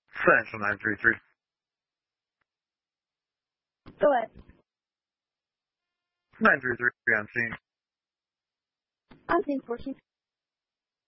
Central 933. Go ahead. 933 on scene. On scene 14.